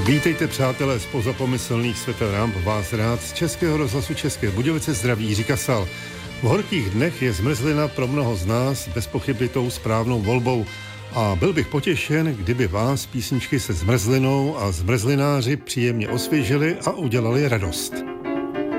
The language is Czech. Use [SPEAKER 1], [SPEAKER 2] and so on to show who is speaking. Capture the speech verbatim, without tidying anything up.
[SPEAKER 1] Vítejte, přátelé, z pozapomyslných světel ramp, vás rád z Českého rozhlasu České Budějovice zdraví Jiří Kasal. V horkých dnech je zmrzlina pro mnoho z nás bez pochyby tou správnou volbou. A byl bych potěšen, kdyby vás písničky se zmrzlinou a zmrzlináři příjemně osvěžili a udělali radost.